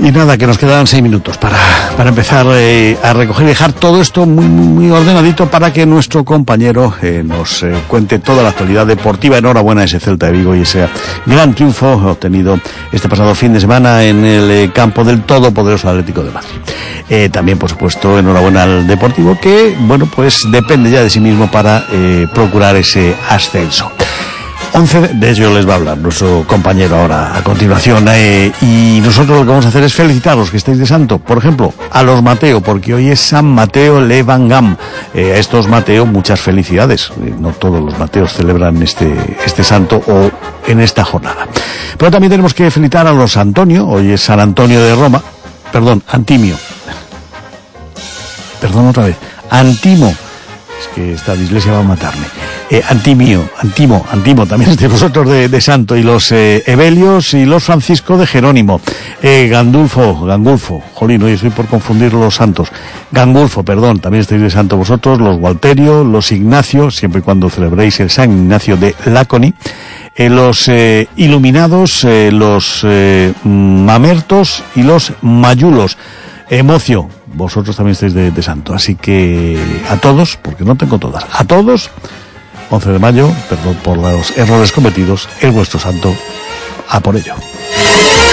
Y nada, que nos quedan 6 minutos para empezar a recoger y dejar todo esto muy ordenadito para que nuestro compañero nos cuente toda la actualidad deportiva. Enhorabuena a ese Celta de Vigo y ese gran triunfo obtenido este pasado fin de semana en el campo del todopoderoso Atlético de Madrid. También, por supuesto, enhorabuena al Deportivo, que, bueno, pues depende ya de sí mismo para procurar ese ascenso. 11 de ello les va a hablar nuestro compañero ahora a continuación, y nosotros lo que vamos a hacer es felicitaros que estéis de santo. Por ejemplo, a los Mateo, porque hoy es San Mateo Levangam. A estos Mateo muchas felicidades. No todos los Mateos celebran este santo o en esta jornada. Pero también tenemos que felicitar a los Antonio. Hoy es San Antonio de Roma. Antimio. Otra vez. Antimo. Es que esta dislexia va a matarme. Antimo, también estéis vosotros de santo, y los Evelios y los Francisco de Jerónimo. Gangulfo, jolín, hoy estoy por confundir los santos. Gangulfo, también estáis de santo vosotros, los Walterio, los Ignacio, siempre y cuando celebréis el San Ignacio de Laconi, los Iluminados, los Mamertos y los Mayulos. Emocio, vosotros también estáis de santo, así que a todos, porque no tengo todas, a todos, 11 de mayo, perdón por los errores cometidos, es vuestro santo, a por ello.